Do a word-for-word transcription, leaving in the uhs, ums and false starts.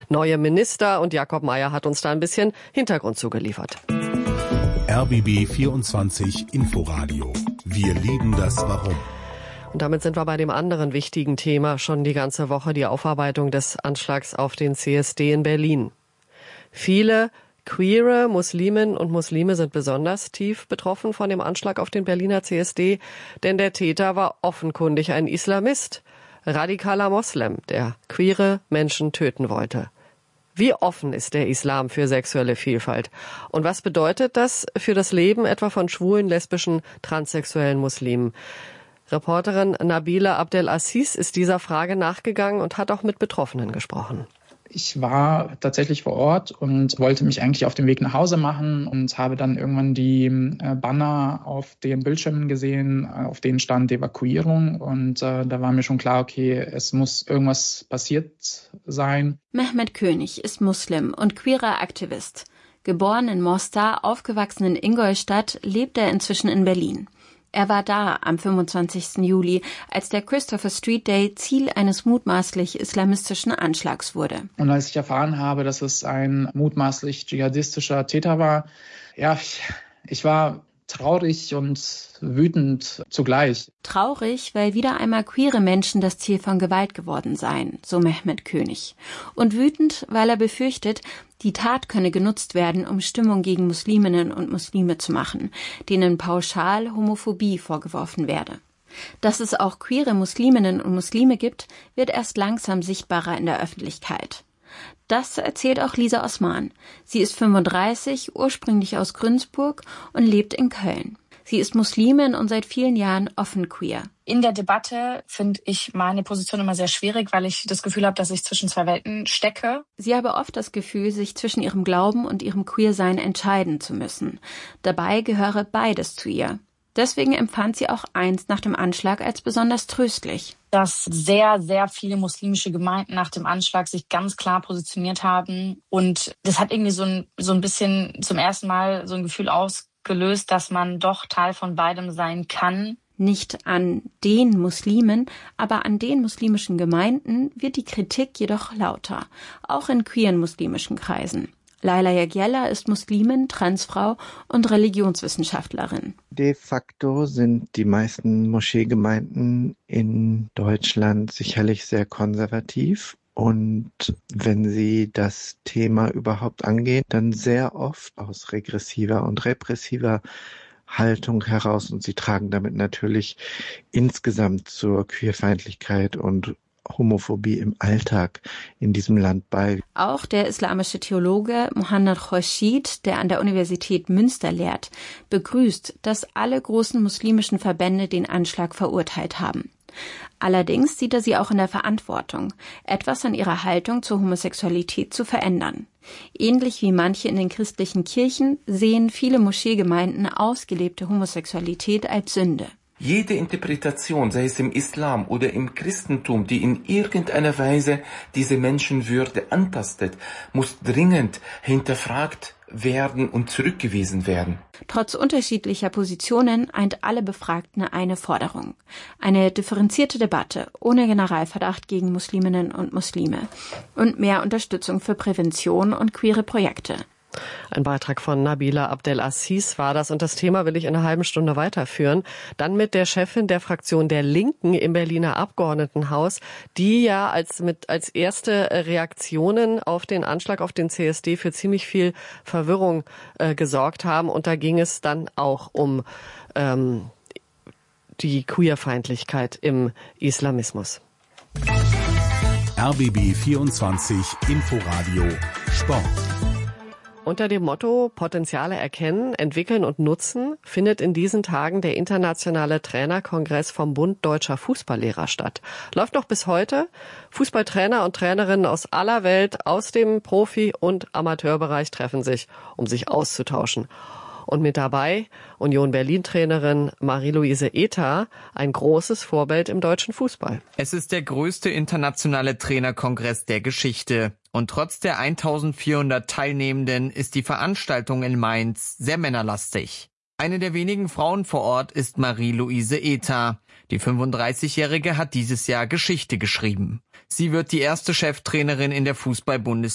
neue Minister und Jakob Mayer hat uns da ein bisschen Hintergrund zugeliefert. R B B vierundzwanzig Inforadio. Wir lieben das Warum. Und damit sind wir bei dem anderen wichtigen Thema schon die ganze Woche, die Aufarbeitung des Anschlags auf den C S D in Berlin. Viele queere Musliminnen und Muslime sind besonders tief betroffen von dem Anschlag auf den Berliner C S D, denn der Täter war offenkundig ein Islamist, radikaler Moslem, der queere Menschen töten wollte. Wie offen ist der Islam für sexuelle Vielfalt? Und was bedeutet das für das Leben etwa von schwulen, lesbischen, transsexuellen Muslimen? Reporterin Nabila Abdelaziz ist dieser Frage nachgegangen und hat auch mit Betroffenen gesprochen. Ich war tatsächlich vor Ort und wollte mich eigentlich auf den Weg nach Hause machen und habe dann irgendwann die Banner auf den Bildschirmen gesehen, auf denen stand Evakuierung. Und äh, da war mir schon klar, okay, es muss irgendwas passiert sein. Mehmet König ist Muslim und queerer Aktivist. Geboren in Mostar, aufgewachsen in Ingolstadt, lebt er inzwischen in Berlin. Er war da am fünfundzwanzigsten Juli, als der Christopher Street Day Ziel eines mutmaßlich islamistischen Anschlags wurde. Und als ich erfahren habe, dass es ein mutmaßlich dschihadistischer Täter war, ja, ich, ich war traurig und wütend zugleich. Traurig, weil wieder einmal queere Menschen das Ziel von Gewalt geworden seien, so Mehmet König. Und wütend, weil er befürchtet, die Tat könne genutzt werden, um Stimmung gegen Musliminnen und Muslime zu machen, denen pauschal Homophobie vorgeworfen werde. Dass es auch queere Musliminnen und Muslime gibt, wird erst langsam sichtbarer in der Öffentlichkeit. Das erzählt auch Lisa Osman. Sie ist fünfunddreißig, ursprünglich aus Günzburg und lebt in Köln. Sie ist Muslimin und seit vielen Jahren offen queer. In der Debatte finde ich meine Position immer sehr schwierig, weil ich das Gefühl habe, dass ich zwischen zwei Welten stecke. Sie habe oft das Gefühl, sich zwischen ihrem Glauben und ihrem Queersein entscheiden zu müssen. Dabei gehöre beides zu ihr. Deswegen empfand sie auch eins nach dem Anschlag als besonders tröstlich. Dass sehr, sehr viele muslimische Gemeinden nach dem Anschlag sich ganz klar positioniert haben. Und das hat irgendwie so ein, so ein bisschen zum ersten Mal so ein Gefühl ausgelöst, dass man doch Teil von beidem sein kann. Nicht an den Muslimen, aber an den muslimischen Gemeinden wird die Kritik jedoch lauter, auch in queeren muslimischen Kreisen. Laila Yagyella ist Muslimin, Transfrau und Religionswissenschaftlerin. De facto sind die meisten Moscheegemeinden in Deutschland sicherlich sehr konservativ. Und wenn sie das Thema überhaupt angehen, dann sehr oft aus regressiver und repressiver Haltung heraus. Und sie tragen damit natürlich insgesamt zur Queerfeindlichkeit und Homophobie im Alltag in diesem Land bei. Auch der islamische Theologe Mohanad Khourshid, der an der Universität Münster lehrt, begrüßt, dass alle großen muslimischen Verbände den Anschlag verurteilt haben. Allerdings sieht er sie auch in der Verantwortung, etwas an ihrer Haltung zur Homosexualität zu verändern. Ähnlich wie manche in den christlichen Kirchen sehen viele Moscheegemeinden ausgelebte Homosexualität als Sünde. Jede Interpretation, sei es im Islam oder im Christentum, die in irgendeiner Weise diese Menschenwürde antastet, muss dringend hinterfragt werden und zurückgewiesen werden. Trotz unterschiedlicher Positionen eint alle Befragten eine Forderung. Eine differenzierte Debatte ohne Generalverdacht gegen Musliminnen und Muslime und mehr Unterstützung für Prävention und queere Projekte. Ein Beitrag von Nabila Abdelaziz war das und das Thema will ich in einer halben Stunde weiterführen. Dann mit der Chefin der Fraktion der Linken im Berliner Abgeordnetenhaus, die ja als mit als erste Reaktionen auf den Anschlag auf den C S D für ziemlich viel Verwirrung äh, gesorgt haben. Und da ging es dann auch um ähm, die Queerfeindlichkeit im Islamismus. R B B vierundzwanzig Inforadio Sport. Unter dem Motto Potenziale erkennen, entwickeln und nutzen findet in diesen Tagen der internationale Trainerkongress vom Bund Deutscher Fußballlehrer statt. Läuft noch bis heute. Fußballtrainer und Trainerinnen aus aller Welt, aus dem Profi- und Amateurbereich treffen sich, um sich auszutauschen. Und mit dabei Union Berlin-Trainerin Marie-Louise Ether, ein großes Vorbild im deutschen Fußball. Es ist der größte internationale Trainerkongress der Geschichte. Und trotz der eintausendvierhundert Teilnehmenden ist die Veranstaltung in Mainz sehr männerlastig. Eine der wenigen Frauen vor Ort ist Marie-Louise Ether. Die fünfunddreißigjährige hat dieses Jahr Geschichte geschrieben. Sie wird die erste Cheftrainerin in der Fußball-Bundesliga